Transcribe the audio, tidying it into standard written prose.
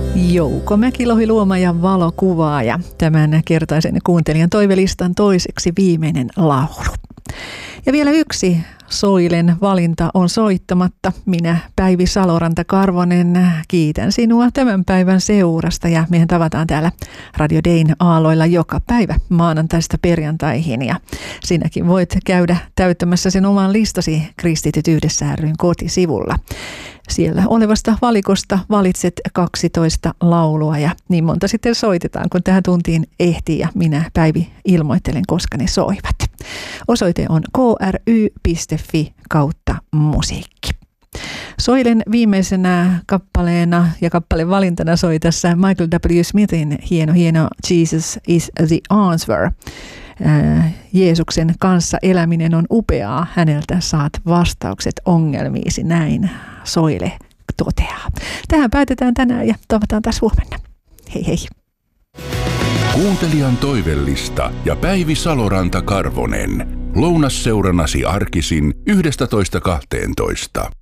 Jouko Mäkilohi luoma ja valokuvaaja. Tämän kertaisen kuuntelijan toivelistan toiseksi viimeinen laulu. Ja vielä yksi Soilen valinta on soittamatta. Minä, Päivi Saloranta-Karvonen, kiitän sinua tämän päivän seurasta ja mehän tavataan täällä Radio Dayn aalloilla joka päivä maanantaista perjantaihin ja sinäkin voit käydä täyttämässä sen oman listasi Kristityt yhdessä ry:n kotisivulla. Siellä olevasta valikosta valitset 12 laulua ja niin monta sitten soitetaan, kun tähän tuntiin ehtii ja minä, Päivi, ilmoittelen, koska ne soivat. Osoite on kry.fi/musiikki. Soilen viimeisenä kappaleena ja kappaleen valintana soi tässä Michael W. Smithin hieno Jesus is the answer. Jeesuksen kanssa eläminen on upeaa, häneltä saat vastaukset ongelmiisi, näin Soile toteaa. Tähän päätetään tänään ja tavataan taas huomenna. Hei hei. Kuuntelijan toivellista ja Päivi Saloranta-Karvonen. Lounasseurannasi arkisin 11.12.